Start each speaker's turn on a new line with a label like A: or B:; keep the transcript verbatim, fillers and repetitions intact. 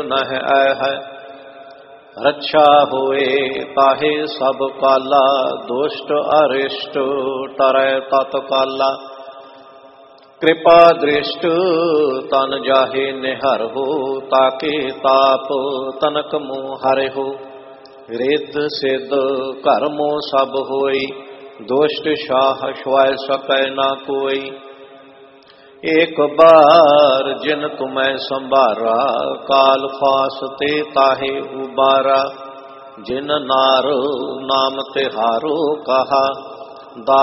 A: ਨਹਿ ਐ ਰੱਛਾ ਹੋਏ ਤਾਹੇ ਸਭ ਕਾਲਾ, ਦੁਸ਼ਟ ਅਰਿਸ਼ਟ ਟਰੈ ਤਤ ਕਾਲਾ। ਕਿਰਪਾ ਦ੍ਰਿਸ਼ਟ ਤਨ ਜਾਹੇ ਨਿਹਰਹੁ, ਤਾਕੇ ਤਾਪ ਤਨਕ ਮੂਹ ਹਰਿਹੁ। ਰਿੱਧ ਸਿੱਧ ਕਰਮੋ ਸਭ ਹੋਈ, ਦੁਸ਼ਟ ਸ਼ਾਹ ਛੁਆਇ ਸਕੈ ਨਾ ਕੋਈ। ਏਕ ਬਾਰ ਜਿਨ ਤੁਮੈ ਸੰਭਾਰਾ, ਕਾਲ ਫਾਸ ਤੇ ਤਾਹੇ ਉਬਾਰਾ। ਜਿਨ ਨਾਰ ਨਾਮ ਤਿਹਾਰੋ ਕਹਾ,